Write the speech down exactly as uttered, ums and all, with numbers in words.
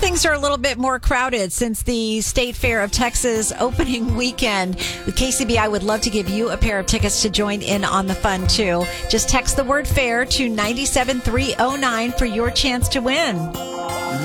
things are a little bit more crowded since the State Fair of Texas opening weekend. With K C B, I would love to give you a pair of tickets to join in on the fun, too. Just text the word FAIR to nine seven three oh nine for your chance to win.